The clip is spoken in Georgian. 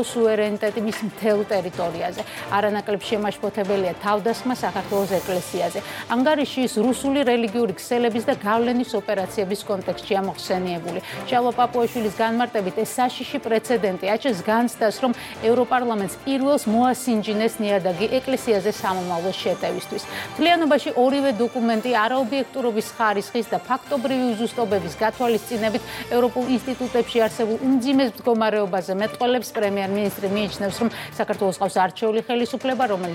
საქართველოს სუვერენიტეტი მის მთელ ტერიტორიაზე. არანაკლებ შემაშფოთებელია თავდასხმა საქართველოს ეკლესიაზე. ანგარიშის რუსული რელიგიური ქსელების და გავლენის ოპერაციების კონტექსტში ამოხსენიებული. შალვა პაპუაშვილის განმარტებით ეს საშიში პრეცედენტი აჩენს განცდას, რომ ევროპარლამენტს პირველს მოასინჯინეს ნიადაგი ეკლესიაზე სამომავლო შეტევისთვის. მთლიანობაში ორივე დოკუმენტი არაობიექტურობის ხარისხის და ფაქტობრივი უზუსტობების გათვალისწინებით ევროპულ ინსტიტუტებში არსებულ უმძიმეს მდგომარეობაზე მეტყველებს პრემიერ-მინისტრი მიიჩნევს, რომ საქართველოს ყავს არჩეული ხელისუფლება, რომელიც